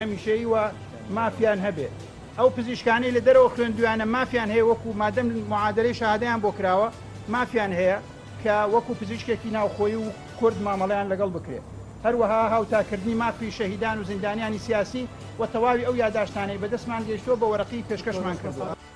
هەمیشەیی وە مافیان هەبێ ئەو پزیشکانی لە دەرەوە خوێندویانە مافیان هەیە وەکو مادەم معادلەی شەهادەیان بۆ کراوە مافیان هەیە کە وەکو پزیشکێکی ناوخۆیی و کورد مامەڵەیان لەگەڵ بکرێت هەروەها هاوتاکردنی مافی شەهیدان و زیندانیانی سیاسی و تەواوی ئەو یادداشتانەی بەدەستمان گەیشتووە بە وەرەقی پێشکەشمان کردووە.